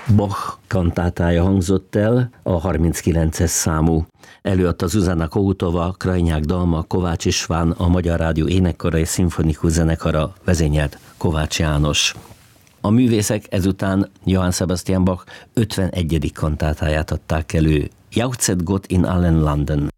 Bach kantátája hangzott el, a 39-es számú. Előadta Zuzana Kohutova, Krajnyák Dalma, Kovács István, a Magyar Rádió énekkara és szimfonikus zenekara, vezényelt Kovács János. A művészek ezután Johann Sebastian Bach 51. kantátáját adták elő, Jauchzet Gott in allen Landen.